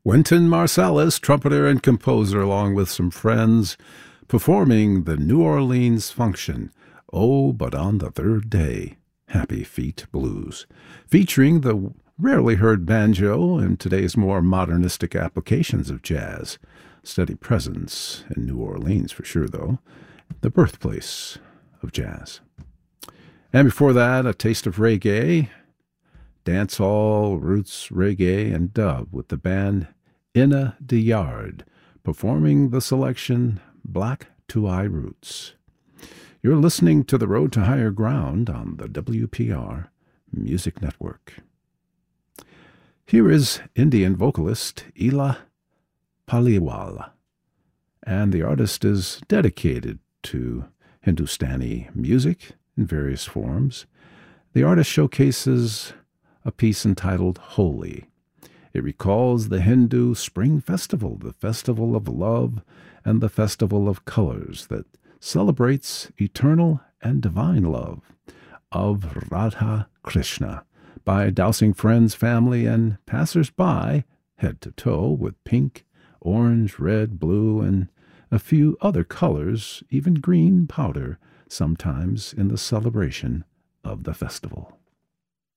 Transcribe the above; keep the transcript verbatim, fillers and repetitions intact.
Wynton Marsalis, trumpeter and composer, along with some friends, performing the New Orleans function, Oh, But on the Third Day, Happy Feet Blues, featuring the rarely heard banjo and today's more modernistic applications of jazz. Steady presence in New Orleans for sure, though, the birthplace of jazz. And before that, a taste of reggae, dancehall, roots, reggae, and dub with the band Inna the Yard, performing the selection Black Two-Eye Roots. You're listening to The Road to Higher Ground on the W P R Music Network. Here is Indian vocalist Ela Paliwal, and the artist is dedicated to Hindustani music in various forms. The artist showcases a piece entitled Holi. It recalls the Hindu Spring Festival, the festival of love and the festival of colors that celebrates eternal and divine love of Radha Krishna by dousing friends, family, and passers-by head to toe with pink, orange, red, blue, and a few other colors, even green powder, sometimes in the celebration of the festival.